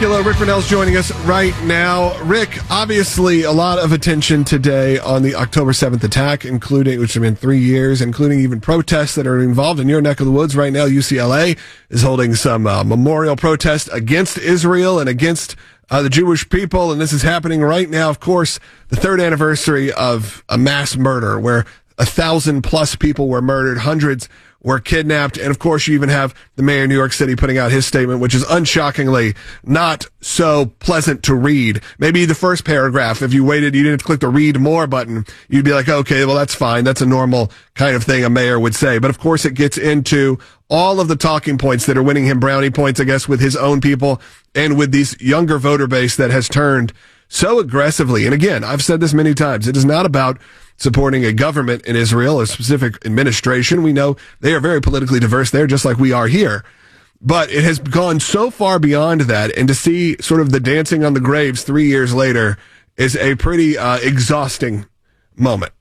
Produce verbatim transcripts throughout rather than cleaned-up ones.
Hello, Rick Brunell's joining us right now. Rick, obviously a lot of attention today on the October seventh attack, including, which have been three years, including even protests that are involved in your neck of the woods right now. U C L A is holding some uh, memorial protest against Israel and against uh, the Jewish people, and this is happening right now. Of course, the third anniversary of a mass murder where a thousand plus people were murdered, hundreds were kidnapped. And of course, you even have the mayor of New York City putting out his statement, which is unshockingly not so pleasant to read. Maybe the first paragraph, if you waited, you didn't click the read more button, you'd be like, okay, well, that's fine. That's a normal kind of thing a mayor would say. But of course, it gets into all of the talking points that are winning him brownie points, I guess, with his own people and with this younger voter base that has turned so aggressively. And again, I've said this many times. It is not about supporting a government in Israel, a specific administration. We know they are very politically diverse there, just like we are here. But it has gone so far beyond that, and to see sort of the dancing on the graves three years later is a pretty uh, exhausting moment.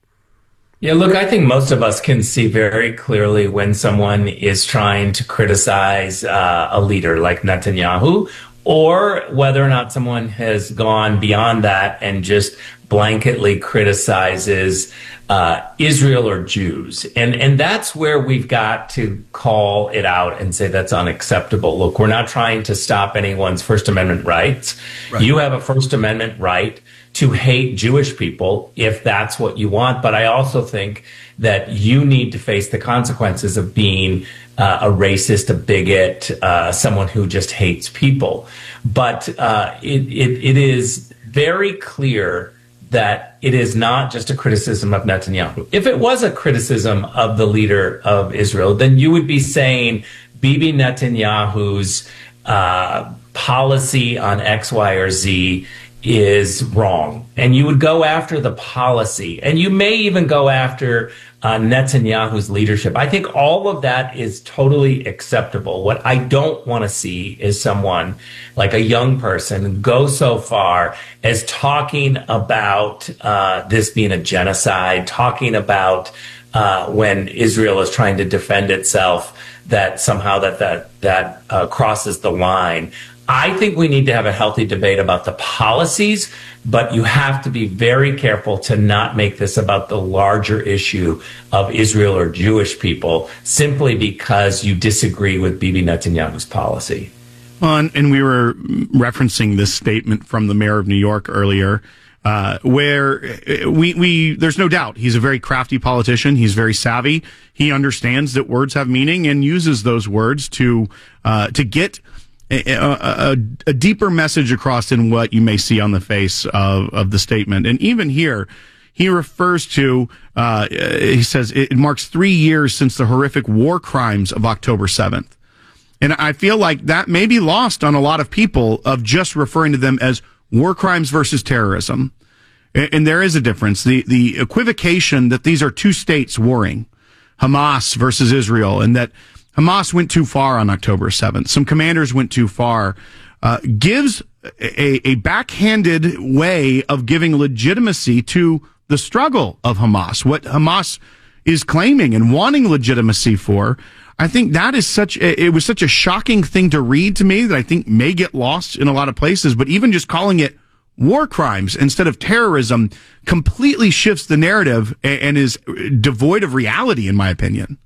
Yeah, look, I think most of us can see very clearly when someone is trying to criticize uh, a leader like Netanyahu, or whether or not someone has gone beyond that and just blanketly criticizes uh, Israel or Jews. And and that's where we've got to call it out and say that's unacceptable. Look, we're not trying to stop anyone's First Amendment rights. Right. You have a First Amendment right to hate Jewish people if that's what you want. But I also think that you need to face the consequences of being uh, a racist, a bigot, uh, someone who just hates people. But uh, it, it, it is very clear that it is not just a criticism of Netanyahu. If it was a criticism of the leader of Israel, then you would be saying Bibi Netanyahu's uh, policy on X, Y, or Z is wrong. And you would go after the policy. And you may even go after uh, Netanyahu's leadership. I think all of that is totally acceptable. What I don't want to see is someone like a young person go so far as talking about uh, this being a genocide, talking about uh, when Israel is trying to defend itself, that somehow that that, that uh, crosses the line. I think we need to have a healthy debate about the policies, but you have to be very careful to not make this about the larger issue of Israel or Jewish people simply because you disagree with Bibi Netanyahu's policy. Well, and we were referencing this statement from the mayor of New York earlier, uh, where we, we, there's no doubt he's a very crafty politician. He's very savvy. He understands that words have meaning and uses those words to, uh, to get A, a, a deeper message across than what you may see on the face of, of the statement. And even here, he refers to, uh, he says it marks three years since the horrific war crimes of October seventh. And I feel like that may be lost on a lot of people of just referring to them as war crimes versus terrorism. And, and there is a difference. The, the equivocation that these are two states warring, Hamas versus Israel, and that Hamas went too far on October seventh. Some commanders went too far. Uh, gives a, a backhanded way of giving legitimacy to the struggle of Hamas. What Hamas is claiming and wanting legitimacy for. I think that is such a, it was such a shocking thing to read to me that I think may get lost in a lot of places. But even just calling it war crimes instead of terrorism completely shifts the narrative and, and is devoid of reality, in my opinion.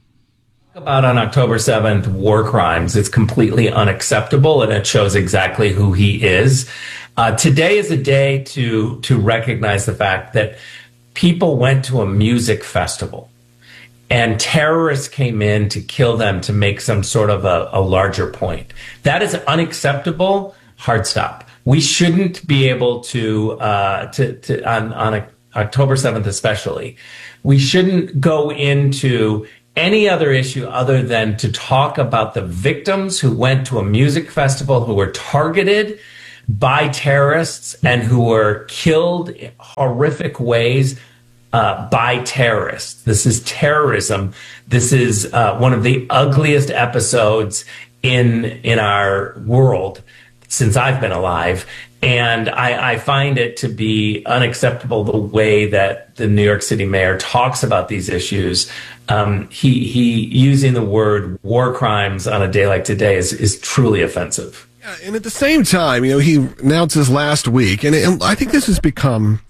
About on October seventh, war crimes. It's completely unacceptable, and it shows exactly who he is. Uh, today is a day to to recognize the fact that people went to a music festival and terrorists came in to kill them to make some sort of a, a larger point. That is unacceptable. Hard stop. We shouldn't be able to, uh, to, to on, on a, October seventh especially, we shouldn't go into any other issue other than to talk about the victims who went to a music festival, who were targeted by terrorists and who were killed in horrific ways uh, by terrorists. This is terrorism. This is uh, one of the ugliest episodes in in our world since I've been alive. And I, I find it to be unacceptable the way that the New York City mayor talks about these issues. Um, he he using the word war crimes on a day like today is, is truly offensive. Yeah, and at the same time, you know, he announces last week, and, and I think this has become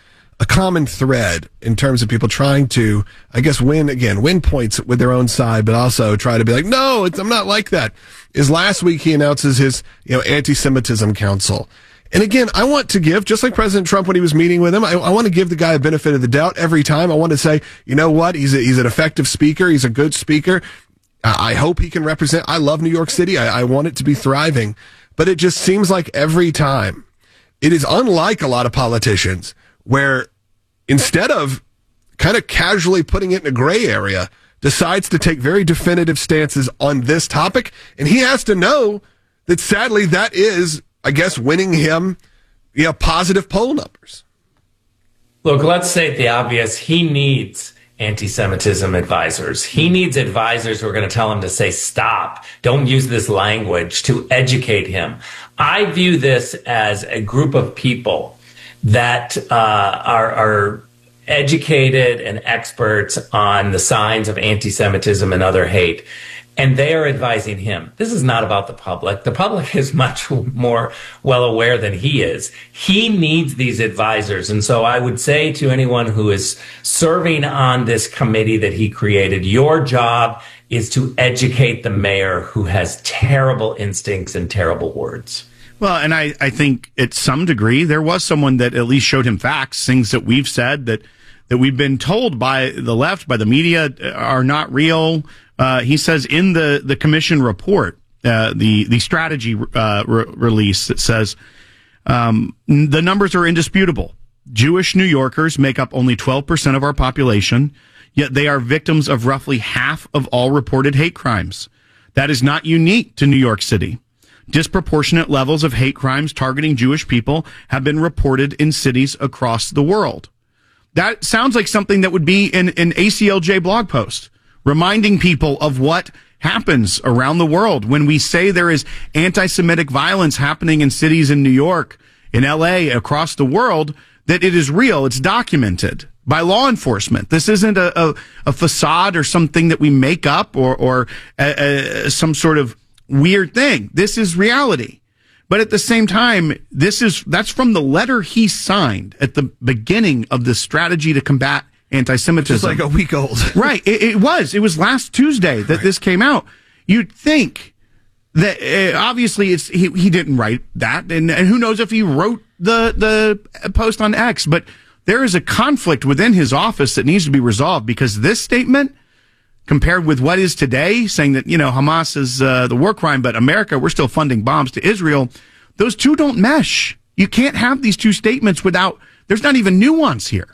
a common thread in terms of people trying to, I guess, win, again, win points with their own side, but also try to be like, no, it's, I'm not like that, is last week he announces his, you know, anti-Semitism council. And again, I want to give, just like President Trump when he was meeting with him, I, I want to give the guy a benefit of the doubt every time. I want to say, you know what, he's a, he's an effective speaker, he's a good speaker. I hope he can represent. I love New York City. I, I want it to be thriving. But it just seems like every time, it is unlike a lot of politicians where instead of kind of casually putting it in a gray area, decides to take very definitive stances on this topic. And he has to know that sadly that is, I guess, winning him, you know, positive poll numbers. Look, let's state the obvious. He needs anti-Semitism advisors. He needs advisors who are going to tell him to say, stop, don't use this language, to educate him. I view this as a group of people that uh, are, are educated and experts on the signs of anti-Semitism and other hate. And they are advising him. This is not about the public. The public is much more well aware than he is. He needs these advisors. And so I would say to anyone who is serving on this committee that he created, your job is to educate the mayor who has terrible instincts and terrible words. Well, and I, I think at some degree there was someone that at least showed him facts, things that we've said that, that we've been told by the left, by the media, are not real. Uh, he says in the, the commission report, uh, the, the strategy uh, re- release that says um, the numbers are indisputable. Jewish New Yorkers make up only twelve percent of our population, yet they are victims of roughly half of all reported hate crimes. That is not unique to New York City. Disproportionate levels of hate crimes targeting Jewish people have been reported in cities across the world. That sounds like something that would be in an A C L J blog post, reminding people of what happens around the world when we say there is anti-Semitic violence happening in cities in New York, in L A, across the world, that it is real. It's documented by law enforcement. This isn't a, a, a facade or something that we make up or, or a, a, some sort of weird thing. This is reality. But at the same time, this is, that's from the letter he signed at the beginning of the strategy to combat anti-Semitism. It's like a week old. Right. It, it was. It was last Tuesday that right. this came out. You'd think that uh, obviously it's he, he didn't write that, and, and who knows if he wrote the, the post on X, but there is a conflict within his office that needs to be resolved, because this statement, compared with what is today, saying that, you know, Hamas is uh, the war crime, but America, we're still funding bombs to Israel, those two don't mesh. You can't have these two statements without, there's not even nuance here.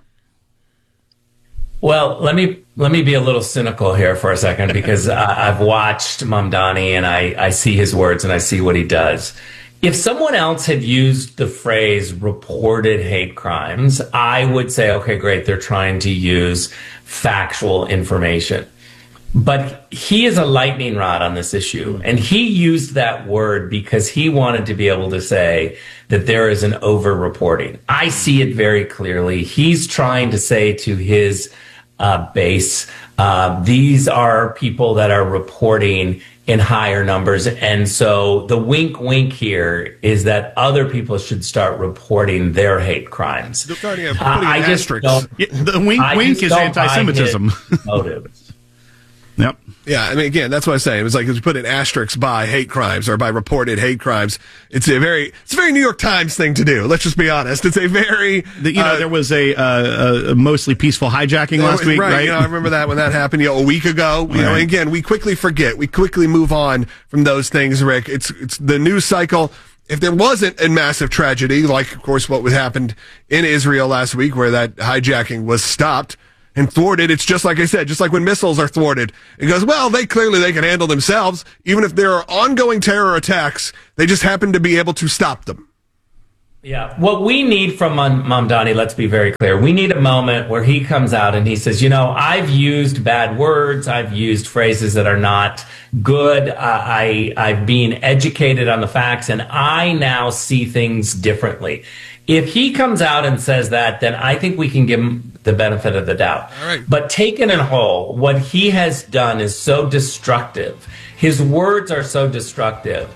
Well, let me let me be a little cynical here for a second, because uh, I've watched Mamdani and I, I see his words and I see what he does. If someone else had used the phrase reported hate crimes, I would say, okay, great, they're trying to use factual information. But he is a lightning rod on this issue, and he used that word because he wanted to be able to say that there is an over-reporting. I see it very clearly. He's trying to say to his uh, base, uh, these are people that are reporting in higher numbers, and so the wink-wink here is that other people should start reporting their hate crimes. They're starting to put uh, I just don't, yeah, the wink-wink is anti-Semitism. Motives. Yep. Yeah, I mean, again, that's what I say. It was like if you put an asterisk by hate crimes or by reported hate crimes. It's a very, it's a very New York Times thing to do. Let's just be honest. It's a very, the, you know, uh, there was a, uh, a mostly peaceful hijacking last week, right? right? You know, I remember that when that happened, you know, a week ago. You right. know, and again, we quickly forget. We quickly move on from those things, Rick. It's it's the news cycle. If there wasn't a massive tragedy, like of course what happened in Israel last week, where that hijacking was stopped and thwarted, it's just like I said, just like when missiles are thwarted. It goes, well, they clearly they can handle themselves. Even if there are ongoing terror attacks, they just happen to be able to stop them. Yeah. What we need from Mamdani, let's be very clear, we need a moment where he comes out and he says, you know, I've used bad words. I've used phrases that are not good. Uh, I, I've been educated on the facts, and I now see things differently. If he comes out and says that, then I think we can give him the benefit of the doubt. All right. But taken in whole, what he has done is so destructive. His words are so destructive.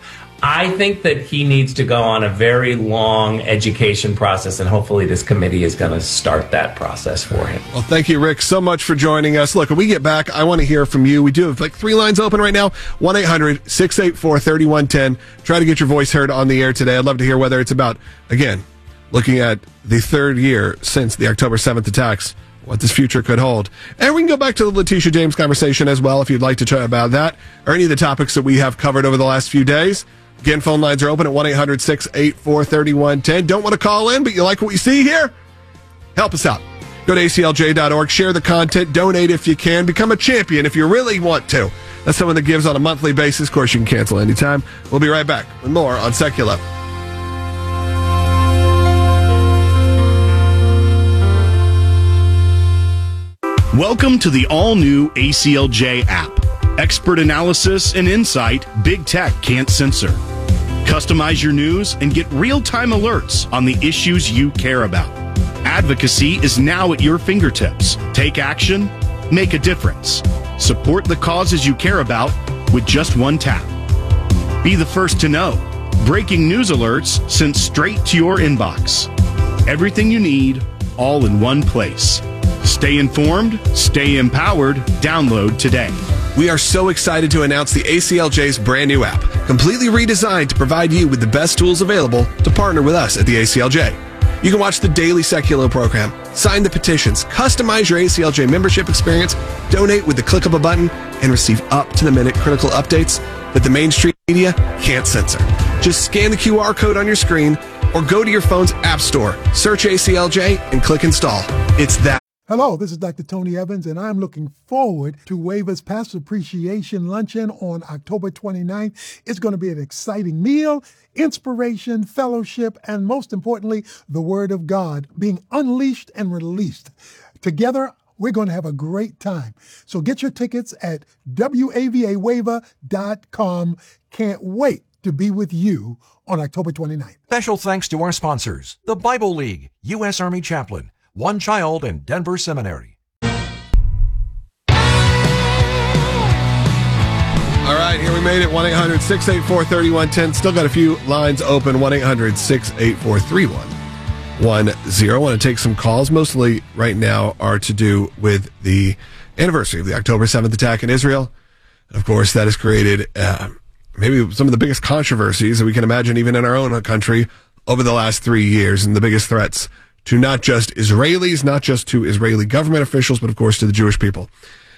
I think that he needs to go on a very long education process, and hopefully this committee is going to start that process for him. Well, thank you, Rick, so much for joining us. Look, when we get back, I want to hear from you. We do have like three lines open right now, one eight hundred six eight four three one one zero. Try to get your voice heard on the air today. I'd love to hear whether it's about, again, looking at the third year since the October seventh attacks, what this future could hold. And we can go back to the Letitia James conversation as well if you'd like to chat about that or any of the topics that we have covered over the last few days. Again, phone lines are open at one eight hundred six eight four three one one zero. Don't want to call in, but you like what you see here? Help us out. Go to A C L J dot org, share the content, donate if you can, become a champion if you really want to. That's someone that gives on a monthly basis. Of course, you can cancel anytime. We'll be right back with more on Secular. Welcome to the all-new A C L J app. Expert analysis and insight big tech can't censor. Customize your news and get real-time alerts on the issues you care about. Advocacy is now at your fingertips. Take action, make a difference. Support the causes you care about with just one tap. Be the first to know. Breaking news alerts sent straight to your inbox. Everything you need, all in one place. Stay informed, stay empowered. Download today. We are so excited to announce the A C L J's brand new app, completely redesigned to provide you with the best tools available to partner with us at the A C L J. You can watch the daily Secular program, sign the petitions, customize your A C L J membership experience, donate with the click of a button, and receive up-to-the-minute critical updates that the mainstream media can't censor. Just scan the Q R code on your screen or go to your phone's app store, search A C L J, and click install. It's that. Hello, this is Doctor Tony Evans, and I'm looking forward to Waver's Pastor Appreciation Luncheon on October twenty-ninth. It's going to be an exciting meal, inspiration, fellowship, and most importantly, the Word of God being unleashed and released. Together, we're going to have a great time. So get your tickets at W A V A waver dot com. Can't wait to be with you on October twenty-ninth. Special thanks to our sponsors, the Bible League, U S Army Chaplain, One Child, and Denver Seminary. All right, here we made it. one eight hundred six eight four three one one zero. Still got a few lines open. one eight hundred six eight four three one one zero. Want to take some calls. Mostly right now are to do with the anniversary of the October seventh attack in Israel. Of course, that has created uh, maybe some of the biggest controversies that we can imagine even in our own country over the last three years, and the biggest threats to not just Israelis, not just to Israeli government officials, but of course to the Jewish people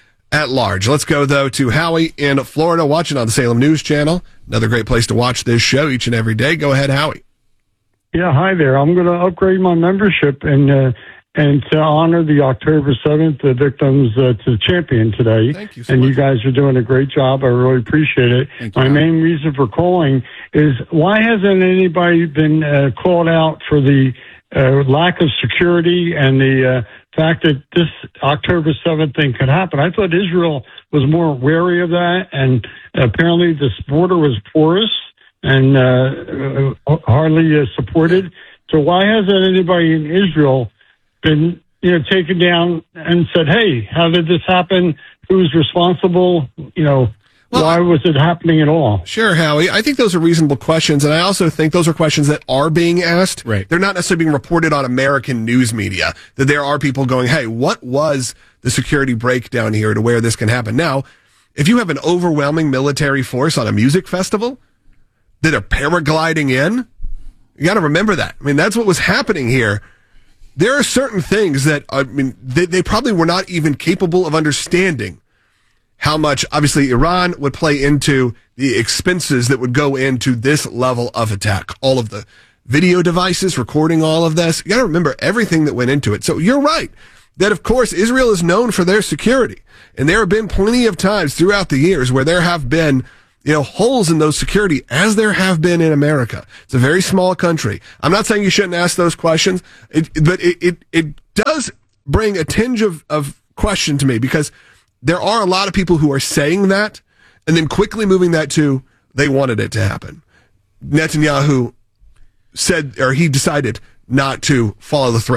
at large. Let's go, though, to Howie in Florida, watching on the Salem News Channel. Another great place to watch this show each and every day. Go ahead, Howie. Yeah, hi there. I'm going to upgrade my membership and uh, and to honor the October seventh the victims uh, to the champion today. Thank you so and much. You guys are doing a great job. I really appreciate it. Thank you, my Howie. main reason for calling is why hasn't anybody been uh, called out for the uh, lack of security and the uh, fact that this October seventh thing could happen? I thought Israel was more wary of that, and apparently this border was porous and uh, hardly uh, supported. So why hasn't anybody in Israel been, you know, taken down and said, hey, how did this happen? Who's responsible? You know, Well, why was it happening at all? Sure, Howie. I think those are reasonable questions, and I also think those are questions that are being asked. Right. They're not necessarily being reported on American news media, that there are people going, hey, what was the security breakdown here to where this can happen? Now, if you have an overwhelming military force on a music festival that are paragliding in, you got to remember that. I mean, that's what was happening here. There are certain things that, I mean, they, they probably were not even capable of understanding how much, obviously, Iran would play into the expenses that would go into this level of attack. All of the video devices recording all of this. You got to remember everything that went into it. So you're right that, of course, Israel is known for their security. And there have been plenty of times throughout the years where there have been, you know, holes in those security, as there have been in America. It's a very small country. I'm not saying you shouldn't ask those questions, it, but it, it, it does bring a tinge of, of question to me, because there are a lot of people who are saying that and then quickly moving that to they wanted it to happen. Netanyahu said, or he decided not to follow the threat.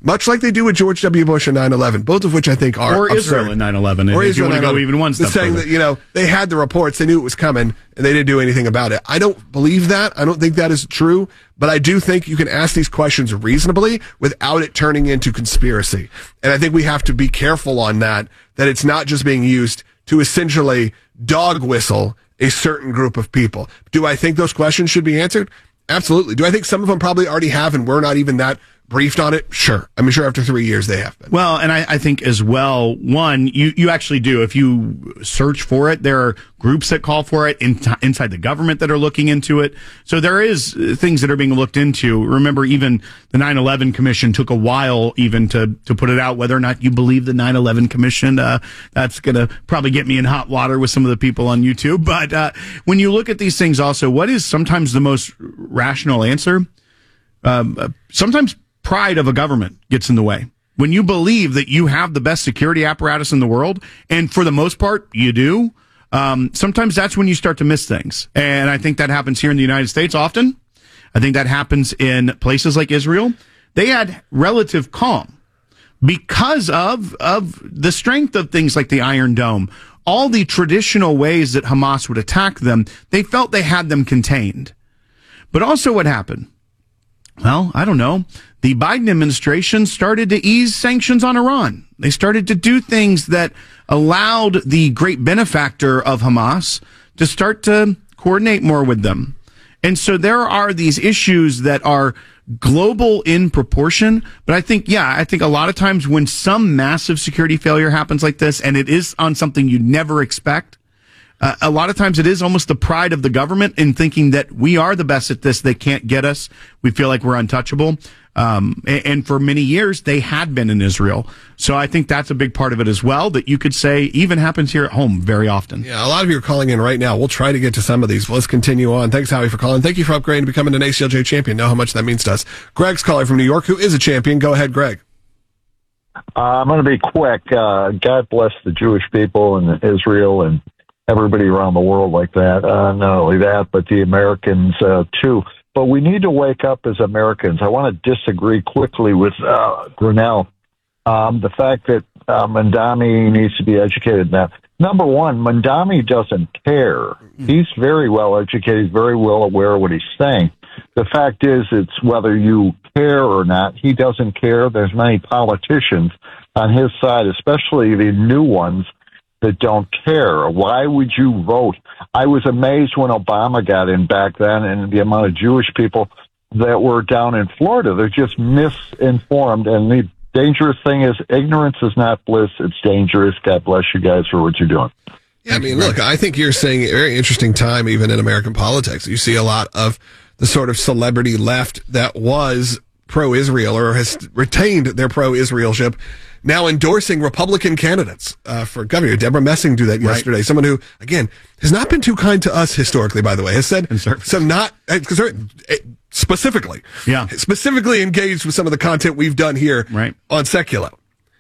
much like they do with George W. Bush and nine eleven, both of which I think are or absurd. Israel in nine eleven. Or if Israel you want to go even one step saying further. that, you know, they had the reports, they knew it was coming, and they didn't do anything about it. I don't believe that. I don't think that is true, but I do think you can ask these questions reasonably without it turning into conspiracy. And I think we have to be careful on that, that it's not just being used to essentially dog whistle a certain group of people. Do I think those questions should be answered? Absolutely. Do I think some of them probably already have and we're not even that briefed on it? Sure. I'm sure after three years they have been. Well, and I, I think as well, one, you, you actually do. If you search for it, there are groups that call for it in, inside the government that are looking into it. So there is things that are being looked into. Remember, even the nine eleven Commission took a while even to, to put it out, whether or not you believe the nine eleven Commission. Uh, that's going to probably get me in hot water with some of the people on YouTube. But uh, when you look at these things also, what is sometimes the most rational answer? Um, uh, sometimes pride of a government gets in the way. When you believe that you have the best security apparatus in the world, and for the most part, you do, um, sometimes that's when you start to miss things. And I think that happens here in the United States often. I think that happens in places like Israel. They had relative calm because of, of the strength of things like the Iron Dome. All the traditional ways that Hamas would attack them, they felt they had them contained. But also what happened? Well, I don't know. The Biden administration started to ease sanctions on Iran. They started to do things that allowed the great benefactor of Hamas to start to coordinate more with them. And so there are these issues that are global in proportion. But I think, yeah, I think a lot of times when some massive security failure happens like this, and it is on something you never expect, Uh, a lot of times it is almost the pride of the government in thinking that we are the best at this. They can't get us. We feel like we're untouchable. Um, and, and for many years, they had been in Israel. So I think that's a big part of it as well, that you could say even happens here at home very often. Yeah, a lot of you are calling in right now. We'll try to get to some of these. Let's continue on. Thanks, Howie, for calling. Thank you for upgrading to becoming an A C L J champion. Know how much that means to us. Greg's calling from New York, who is a champion. Go ahead, Greg. Uh, I'm going to be quick. Uh, God bless the Jewish people and Israel and everybody around the world like that. Uh, not only that, but the Americans uh, too. But we need to wake up as Americans. I want to disagree quickly with uh, Grinnell. Um, the fact that uh, Mandami needs to be educated now. Number one, Mandami doesn't care. He's very well educated, very well aware of what he's saying. The fact is, it's whether you care or not. He doesn't care. There's many politicians on his side, especially the new ones, that don't care. Why would you vote? I was amazed when Obama got in back then and the amount of Jewish people that were down in Florida. They're just misinformed. And the dangerous thing is ignorance is not bliss. It's dangerous. God bless you guys for what you're doing. Yeah, I mean, look, I think you're seeing a very interesting time even in American politics. You see a lot of the sort of celebrity left that was pro-Israel or has retained their pro-Israelship now endorsing Republican candidates uh, for governor. Deborah Messing do that yesterday. Right. Someone who, again, has not been too kind to us historically, by the way, has said some not specifically, yeah, specifically engaged with some of the content we've done here right. on Seculo.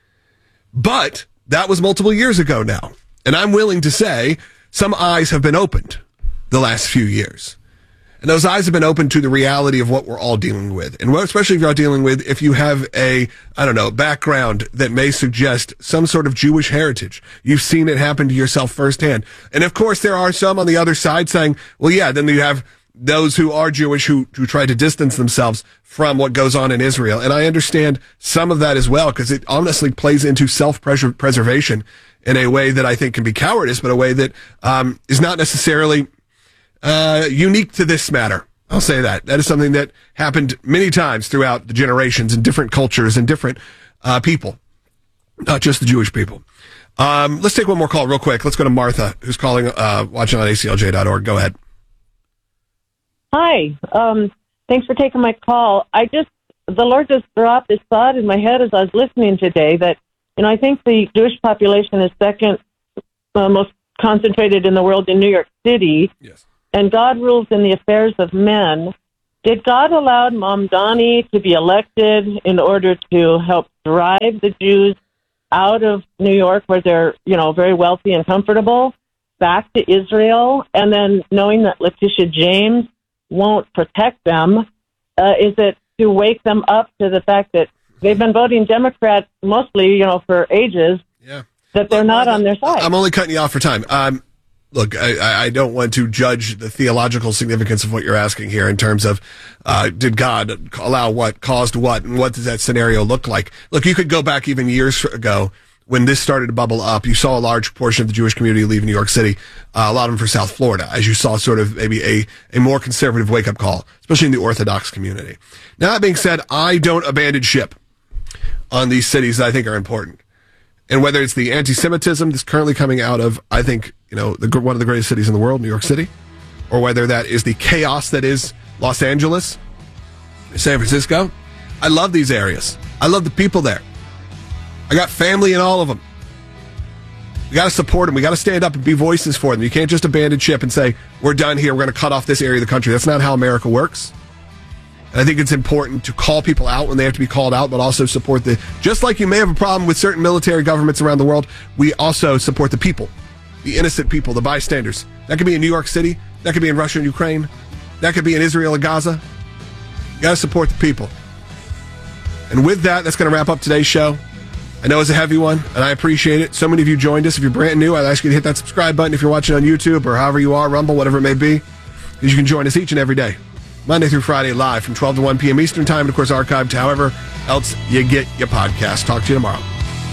But that was multiple years ago now. And I'm willing to say some eyes have been opened the last few years. And those eyes have been opened to the reality of what we're all dealing with. And especially if you're dealing with, if you have a, I don't know, background that may suggest some sort of Jewish heritage. You've seen it happen to yourself firsthand. And of course, there are some on the other side saying, well, yeah, then you have those who are Jewish who, who try to distance themselves from what goes on in Israel. And I understand some of that as well, because it honestly plays into self-preservation in a way that I think can be cowardice, but a way that um, is not necessarily Uh, unique to this matter. I'll say that. That is something that happened many times throughout the generations in different cultures and different uh, people, not just the Jewish people. Um, let's take one more call real quick. Let's go to Martha, who's calling, uh, watching on A C L J dot org. Go ahead. Hi. Um, thanks for taking my call. I just, the Lord just dropped this thought in my head as I was listening today that, you know, I think the Jewish population is second uh, most concentrated in the world in New York City. Yes. And God rules in the affairs of men. Did God allow Mamdani to be elected in order to help drive the Jews out of New York, where they're, you know, very wealthy and comfortable, back to Israel? And then knowing that Letitia James won't protect them, uh, is it to wake them up to the fact that they've been voting Democrat mostly, you know, for ages. Yeah. That they're not on their side. I'm only cutting you off for time. Um, look, I, I don't want to judge the theological significance of what you're asking here in terms of uh, did God allow what, caused what, and what does that scenario look like? Look, you could go back even years ago when this started to bubble up. You saw a large portion of the Jewish community leave New York City, uh, a lot of them for South Florida, as you saw sort of maybe a, a more conservative wake-up call, especially in the Orthodox community. Now, that being said, I don't abandon ship on these cities that I think are important. And whether it's the anti-Semitism that's currently coming out of, I think, you know, the, one of the greatest cities in the world, New York City, or whether that is the chaos that is Los Angeles, San Francisco, I love these areas. I love the people there. I got family in all of them. We got to support them. We got to stand up and be voices for them. You can't just abandon ship and say, we're done here. We're going to cut off this area of the country. That's not how America works. And I think it's important to call people out when they have to be called out, but also support the, just like you may have a problem with certain military governments around the world, we also support the people, the innocent people, the bystanders. That could be in New York City. That could be in Russia and Ukraine. That could be in Israel and Gaza. You got to support the people. And with that, that's going to wrap up today's show. I know it's a heavy one, and I appreciate it. So many of you joined us. If you're brand new, I'd ask you to hit that subscribe button if you're watching on YouTube or however you are, Rumble, whatever it may be, because you can join us each and every day, Monday through Friday, live from twelve to one p.m. Eastern Time, and of course archived however else you get your podcast. Talk to you tomorrow.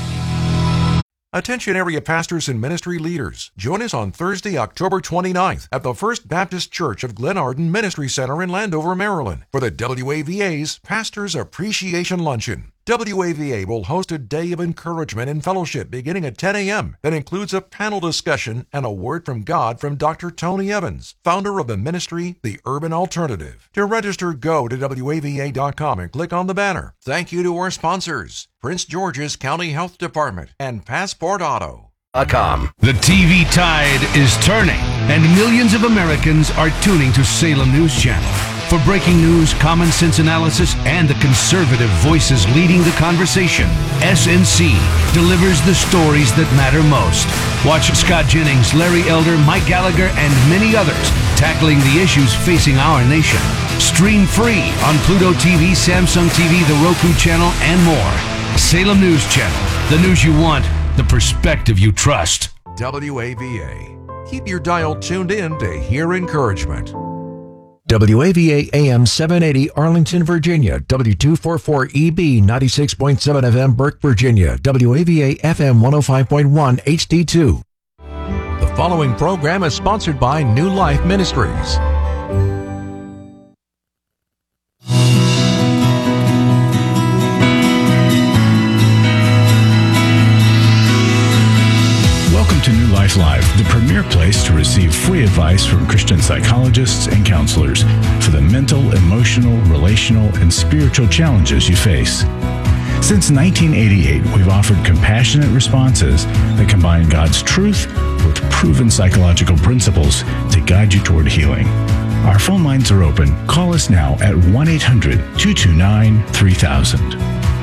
Attention area pastors and ministry leaders. Join us on Thursday, October twenty-ninth at the First Baptist Church of Glen Arden Ministry Center in Landover, Maryland for the W A V A's Pastors Appreciation Luncheon. W A V A will host a day of encouragement and fellowship beginning at ten a.m. that includes a panel discussion and a word from God from Doctor Tony Evans, founder of the ministry The Urban Alternative. To register, go to W A V A dot com and click on the banner. Thank you to our sponsors, Prince George's County Health Department and Passport Auto. The T V tide is turning, and millions of Americans are tuning to Salem News Channel. For breaking news, common sense analysis, and the conservative voices leading the conversation, S N C delivers the stories that matter most. Watch Scott Jennings, Larry Elder, Mike Gallagher, and many others tackling the issues facing our nation. Stream free on Pluto T V, Samsung T V, the Roku channel, and more. Salem News Channel, the news you want, the perspective you trust. W A V A. Keep your dial tuned in to hear encouragement. W A V A A M seven eighty Arlington, Virginia. W two forty-four E B ninety-six point seven F M Burke, Virginia. W A V A F M one oh five point one H D two. The following program is sponsored by New Life Ministries. Welcome to New Life Live, the premier place to receive free advice from Christian psychologists and counselors for the mental, emotional, relational, and spiritual challenges you face. Since nineteen eighty-eight, we've offered compassionate responses that combine God's truth with proven psychological principles to guide you toward healing. Our phone lines are open. Call us now at one eight hundred two two nine three thousand.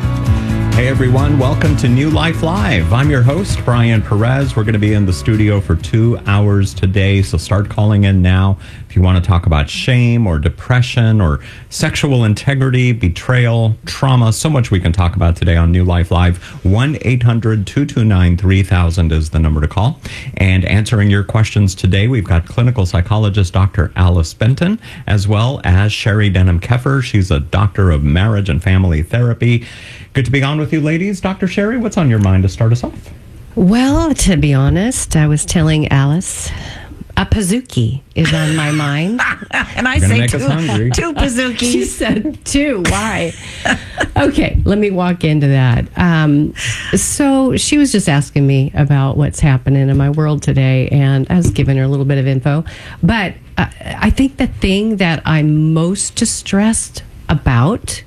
Hey everyone, welcome to New Life Live. I'm your host, Brian Perez. We're going to be in the studio for two hours today, so start calling in now if you want to talk about shame or depression or sexual integrity, betrayal, trauma. So much we can talk about today on New Life Live. one eight hundred two two nine three thousand is the number to call. And answering your questions today, we've got clinical psychologist Doctor Alice Benton, as well as Sherry Denham-Keffer. She's a doctor of marriage and family therapy. Good to be on with you, ladies. Doctor Sherry, what's on your mind to start us off? Well, to be honest, I was telling Alice, a Pizookie is on my mind. And I say two, two Pizookies. She said two. Why? Okay, let me walk into that. Um, so she was just asking me about what's happening in my world today, and I was giving her a little bit of info. But uh, I think the thing that I'm most distressed about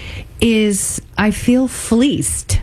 is I feel fleeced.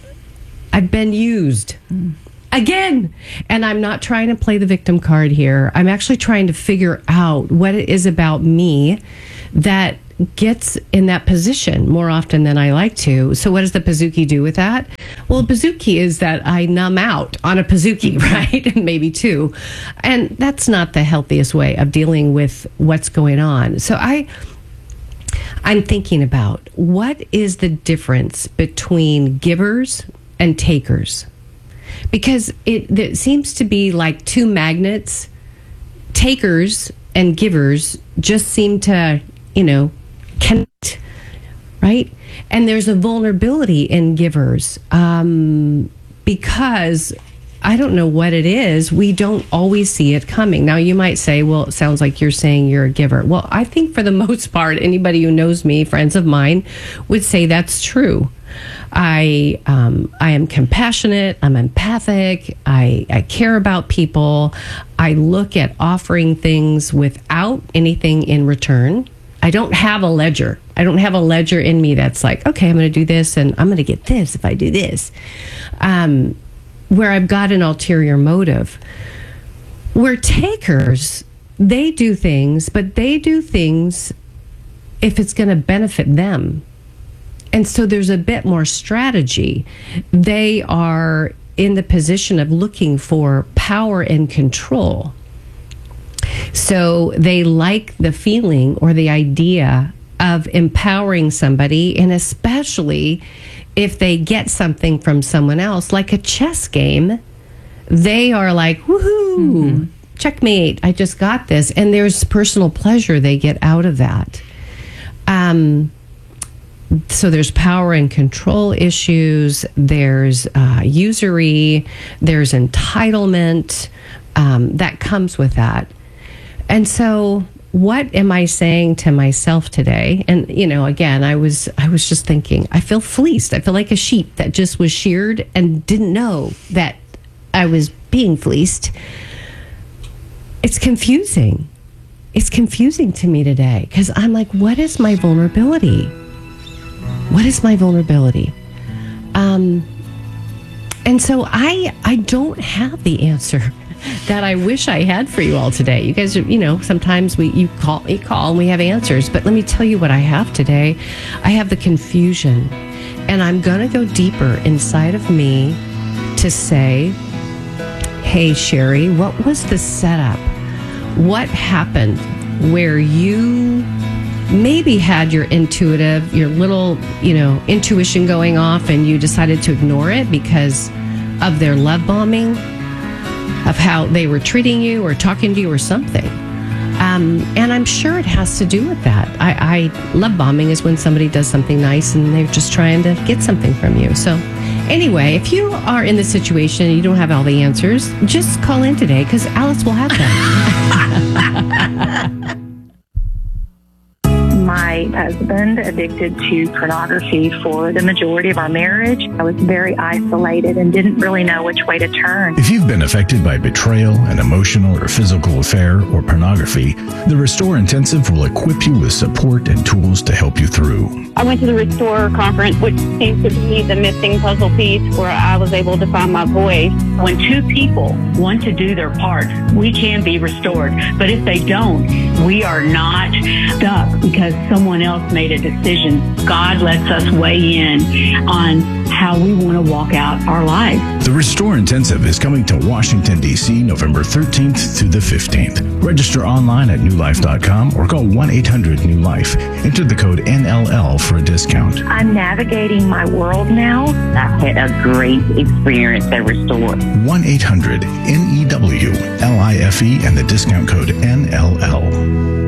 I've been used again. And I'm not trying to play the victim card here. I'm actually trying to figure out what it is about me that gets in that position more often than I like to. So what does the Pizookie do with that? Well, a Pizookie is that I numb out on a Pizookie, right? Maybe two. And that's not the healthiest way of dealing with what's going on. So I... I'm thinking about what is the difference between givers and takers? Because it, it seems to be like two magnets. Takers and givers just seem to, you know, connect, right? And there's a vulnerability in givers um, because I don't know what it is. We don't always see it coming. Now, you might say, well, it sounds like you're saying you're a giver. Well, I think for the most part, anybody who knows me, friends of mine, would say that's true. I um, I am compassionate. I'm empathic. I, I care about people. I look at offering things without anything in return. I don't have a ledger. I don't have a ledger in me that's like, okay, I'm going to do this and I'm going to get this if I do this. Um, where I've got an ulterior motive. Where takers, they do things, but they do things if it's going to benefit them. And so there's a bit more strategy. They are in the position of looking for power and control. So they like the feeling or the idea of empowering somebody, and especially if they get something from someone else, like a chess game, they are like, woohoo, mm-hmm. checkmate, I just got this. And there's personal pleasure they get out of that. Um, so there's power and control issues, there's uh, usury, there's entitlement um, that comes with that. And so what am I saying to myself today? And, you know, again, I was I was just thinking, I feel fleeced. I feel like a sheep that just was sheared and didn't know that I was being fleeced. It's confusing. It's confusing to me today because I'm like, what is my vulnerability? What is my vulnerability? Um, and so I I don't have the answer that I wish I had for you all today. You guys, you know, sometimes we you call, you call and we have answers. But let me tell you what I have today. I have the confusion. And I'm going to go deeper inside of me to say, hey, Sherry, what was the setup? What happened where you maybe had your intuitive, your little, you know, intuition going off and you decided to ignore it because of their love bombing, of how they were treating you or talking to you or something. Um, and I'm sure it has to do with that. I, I love bombing is when somebody does something nice and they're just trying to get something from you. So anyway, if you are in this situation and you don't have all the answers, just call in today because Alice will have them. My husband addicted to pornography for the majority of our marriage. I was very isolated and didn't really know which way to turn. If you've been affected by betrayal, an emotional or physical affair, or pornography, the Restore Intensive will equip you with support and tools to help you through. I went to the Restore conference, which seems to be the missing puzzle piece where I was able to find my voice. When two people want to do their part, we can be restored. But if they don't, we are not stuck because someone else made a decision. God lets us weigh in on how we want to walk out our lives. The Restore Intensive is coming to Washington, D C November thirteenth through the fifteenth. Register online at new life dot com or call one eight hundred new life. Enter the code N L L for a discount. I'm navigating my world now. I've had a great experience at Restore. one eight hundred N E W L I F E and the discount code N L L.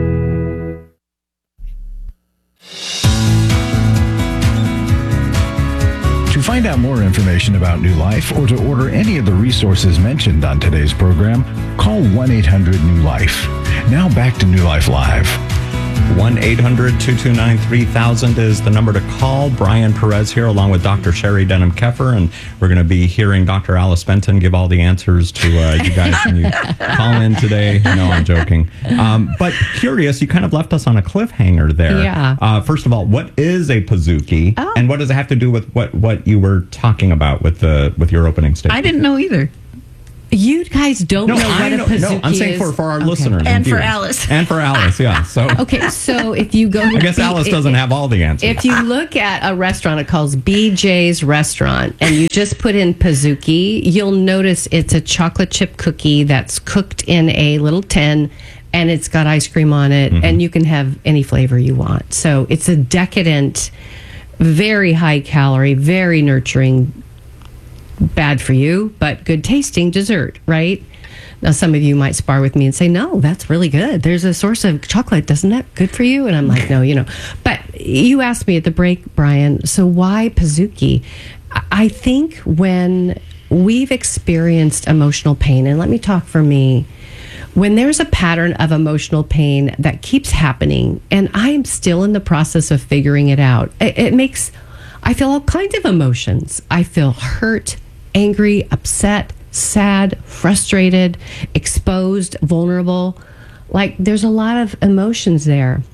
To find out more information about New Life or to order any of the resources mentioned on today's program, call one eight hundred new life. Now back to New Life Live. one eight hundred two two nine three thousand is the number to call. Brian Perez here along with Doctor Sherry Denham-Keffer, and we're going to be hearing Doctor Alice Benton give all the answers to uh, you guys when you call in today. No, I'm joking. Um, but curious, you kind of left us on a cliffhanger there. Yeah. Uh, first of all, what is a Pizookie, oh. and what does it have to do with what, what you were talking about with the with your opening statement? I didn't know either. You guys don't no, know I what a know, Pizookie is? No, I'm saying for, for our okay. listeners. And for viewers. Alice. And for Alice, yeah. So Okay, so if you go... I guess B- Alice doesn't have all the answers. If you look at a restaurant, it calls B J's Restaurant, and you just put in Pizookie, you'll notice it's a chocolate chip cookie that's cooked in a little tin and it's got ice cream on it, mm-hmm. and you can have any flavor you want. So it's a decadent, very high calorie, very nurturing, bad for you, but good tasting dessert, right? Now, some of you might spar with me and say, no, that's really good. There's a source of chocolate. Doesn't that good for you? And I'm like, no, you know. But you asked me at the break, Brian, so why Pizookie? I think when we've experienced emotional pain, and let me talk for me, when there's a pattern of emotional pain that keeps happening, and I am still in the process of figuring it out, it, it makes, I feel all kinds of emotions. I feel hurt, angry, upset, sad, frustrated, exposed, vulnerable. Like there's a lot of emotions there.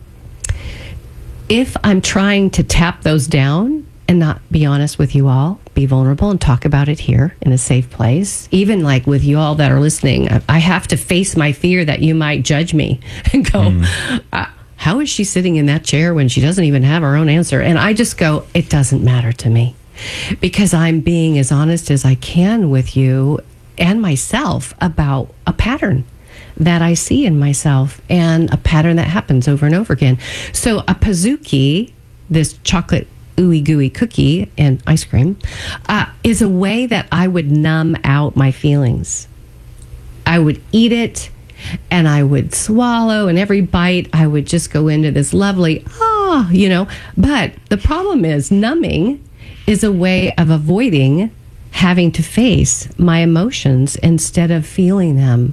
If I'm trying to tap those down and not be honest with you all, be vulnerable and talk about it here in a safe place, even like with you all that are listening, I have to face my fear that you might judge me and go, mm. uh, how is she sitting in that chair when she doesn't even have her own answer? And I just go, it doesn't matter to me. Because I'm being as honest as I can with you and myself about a pattern that I see in myself and a pattern that happens over and over again. So a Pizookie, this chocolate ooey gooey cookie and ice cream, uh, is a way that I would numb out my feelings. I would eat it and I would swallow, and every bite I would just go into this lovely, ah, you know. But the problem is numbing is a way of avoiding having to face my emotions instead of feeling them.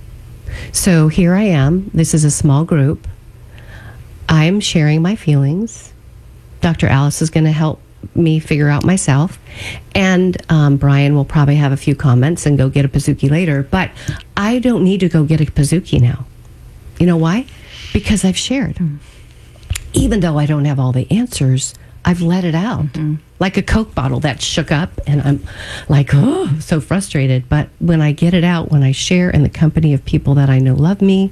So here I am. This is a small group. I'm sharing my feelings. Doctor Alice is going to help me figure out myself. And um, Brian will probably have a few comments and go get a Pizookie later. But I don't need to go get a Pizookie now. You know why? Because I've shared. Mm. Even though I don't have all the answers, I've let it out. Mm-hmm. Like a Coke bottle that shook up, and I'm like, oh, so frustrated. But when I get it out, when I share in the company of people that I know love me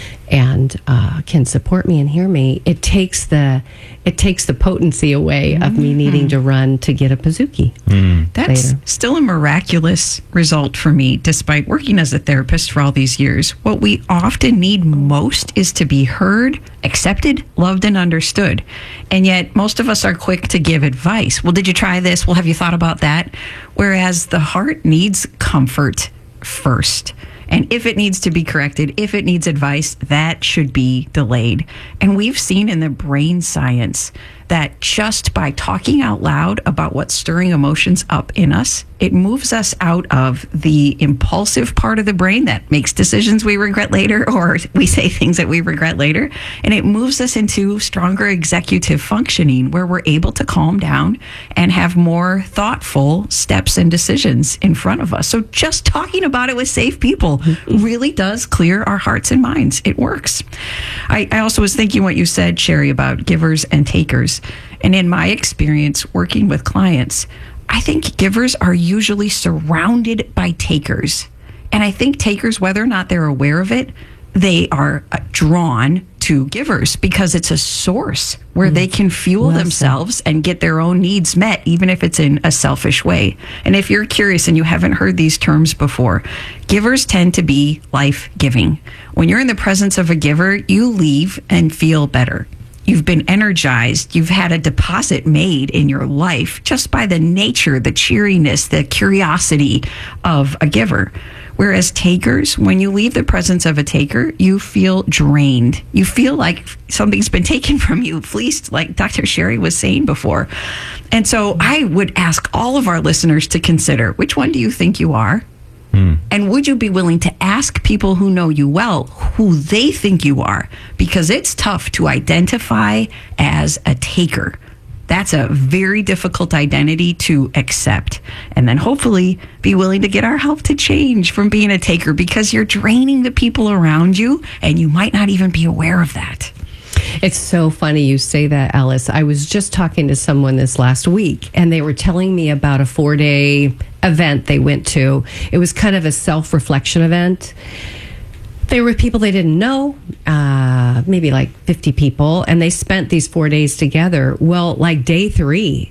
and uh, can support me and hear me, it takes the it takes the potency away mm-hmm. of me needing to run to get a Pizookie. Mm. That's later. Still a miraculous result for me, despite working as a therapist for all these years. What we often need most is to be heard, accepted, loved, and understood. And yet, most of us are quick to give advice. Well, did you try this? Well, have you thought about that? Whereas the heart needs comfort first. And if it needs to be corrected, if it needs advice, that should be delayed. And we've seen in the brain science that just by talking out loud about what's stirring emotions up in us, it moves us out of the impulsive part of the brain that makes decisions we regret later, or we say things that we regret later. And it moves us into stronger executive functioning, where we're able to calm down and have more thoughtful steps and decisions in front of us. So just talking about it with safe people really does clear our hearts and minds. It works. I, I also was thinking what you said, Sherry, about givers and takers. And in my experience working with clients, I think givers are usually surrounded by takers. And I think takers, whether or not they're aware of it, they are drawn to givers because it's a source where mm. they can fuel well themselves said. and get their own needs met, even if it's in a selfish way. And if you're curious and you haven't heard these terms before, givers tend to be life-giving. When you're in the presence of a giver, you leave and feel better. You've been energized. You've had a deposit made in your life just by the nature, the cheeriness, the curiosity of a giver. Whereas takers, when you leave the presence of a taker, you feel drained. You feel like something's been taken from you, fleeced, like Doctor Sherry was saying before. And so I would ask all of our listeners to consider, which one do you think you are? Hmm. And would you be willing to ask people who know you well who they think you are? Because it's tough to identify as a taker. That's a very difficult identity to accept. And then hopefully be willing to get our help to change from being a taker, because you're draining the people around you and you might not even be aware of that. It's so funny you say that, Alice. I was just talking to someone this last week, and they were telling me about a four-day event they went to. It was kind of a self-reflection event. They were people they didn't know, uh, maybe like fifty people, and they spent these four days together. Well, like day three,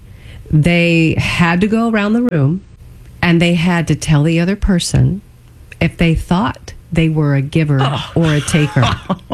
they had to go around the room, and they had to tell the other person if they thought they were a giver oh. or a taker.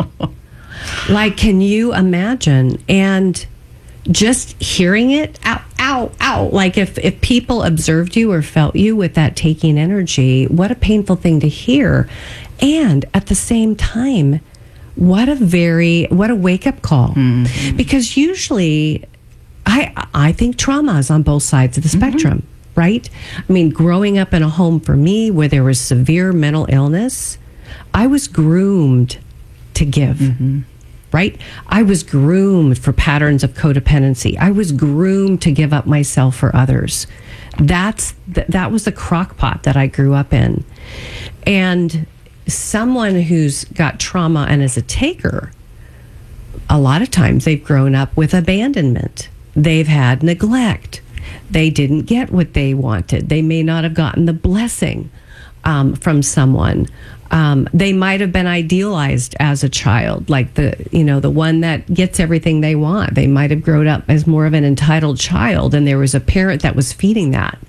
Like, can you imagine? And just hearing it out, out, out. Like if, if people observed you or felt you with that taking energy, what a painful thing to hear. And at the same time, what a very, what a wake up call. Mm-hmm. Because usually I, I think trauma is on both sides of the mm-hmm. spectrum, right? I mean, growing up in a home for me where there was severe mental illness, I was groomed to give. Mm-hmm. Right? I was groomed for patterns of codependency. I was groomed to give up myself for others. That's th- that was the crock pot that I grew up in. And someone who's got trauma and is a taker, a lot of times they've grown up with abandonment. They've had neglect. They didn't get what they wanted. They may not have gotten the blessing um, from someone. Um, they might have been idealized as a child, like the, you know, the one that gets everything they want. They might have grown up as more of an entitled child, and there was a parent that was feeding that.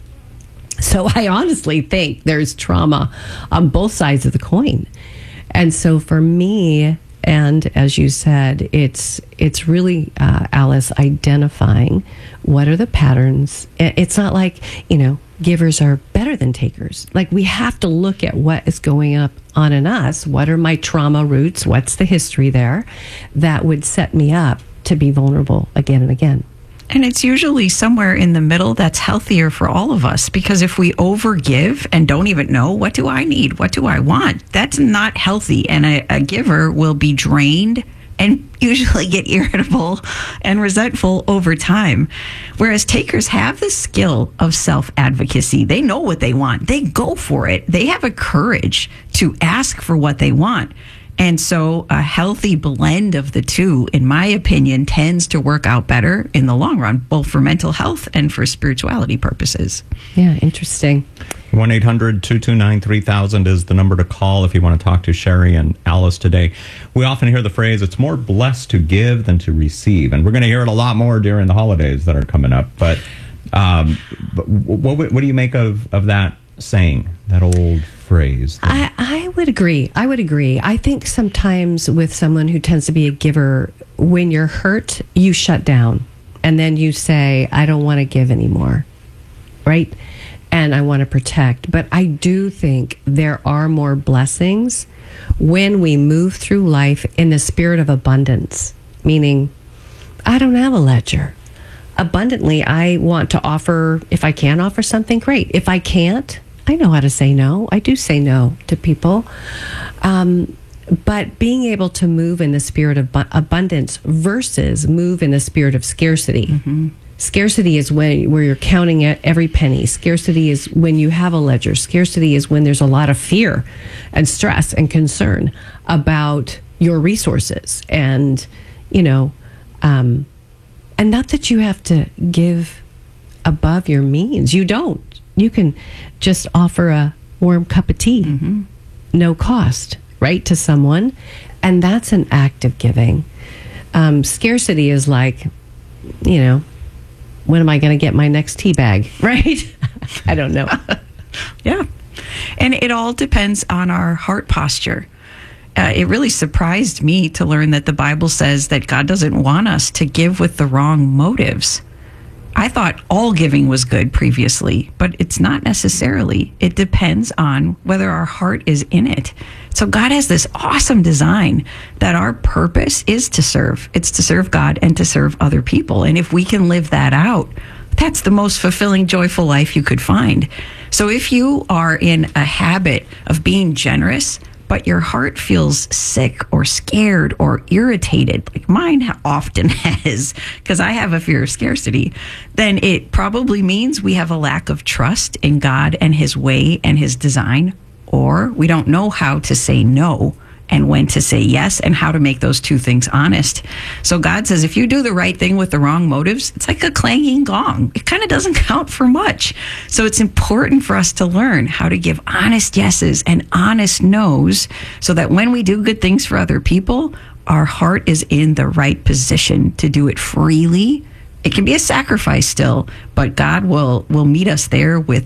So I honestly think there's trauma on both sides of the coin. And so for me, and as you said, it's it's really, uh, Alice, identifying what are the patterns. It's not like, you know, givers are better than takers. Like, we have to look at what is going up on in us. What are my trauma roots? What's the history there that would set me up to be vulnerable again and again? And it's usually somewhere in the middle that's healthier for all of us, because if we overgive and don't even know, what do I need? What do I want? That's not healthy. And a, a giver will be drained and usually get irritable and resentful over time. Whereas takers have the skill of self-advocacy. They know what they want. They go for it. They have a courage to ask for what they want. And so a healthy blend of the two, in my opinion, tends to work out better in the long run, both for mental health and for spirituality purposes. Yeah, interesting. one eight hundred two two nine three thousand is the number to call if you want to talk to Sherry and Alice today. We often hear the phrase, it's more blessed to give than to receive. And we're going to hear it a lot more during the holidays that are coming up. But, um, but what, what do you make of, of that saying, that old phrase? I, I would agree. I would agree. I think sometimes with someone who tends to be a giver, when you're hurt, you shut down. And then you say, I don't want to give anymore. Right? And I want to protect. But I do think there are more blessings when we move through life in the spirit of abundance. Meaning, I don't have a ledger. Abundantly, I want to offer, if I can offer something, great. If I can't, I know how to say no. I do say no to people. Um, but being able to move in the spirit of bu- abundance versus move in the spirit of scarcity. Mm-hmm. Scarcity is when where you're counting at every penny. Scarcity is when you have a ledger. Scarcity is when there's a lot of fear and stress and concern about your resources. And, you know, um, and not that you have to give above your means. You don't. You can just offer a warm cup of tea, mm-hmm. no cost, right, to someone. And that's an act of giving. Um, scarcity is like, you know, when am I going to get my next tea bag, right? I don't know. Yeah. And it all depends on our heart posture. Uh, it really surprised me to learn that the Bible says that God doesn't want us to give with the wrong motives. I thought all giving was good previously, but it's not necessarily. It depends on whether our heart is in it. So God has this awesome design that our purpose is to serve. It's to serve God and to serve other people. And if we can live that out, that's the most fulfilling, joyful life you could find. So if you are in a habit of being generous, but your heart feels sick or scared or irritated, like mine often has, because I have a fear of scarcity, then it probably means we have a lack of trust in God and his way and his design, or we don't know how to say no and when to say yes and how to make those two things honest. So God says, if you do the right thing with the wrong motives, it's like a clanging gong. It kind of doesn't count for much. So it's important for us to learn how to give honest yeses and honest nos so that when we do good things for other people, our heart is in the right position to do it freely. It can be a sacrifice still, but God will, will meet us there with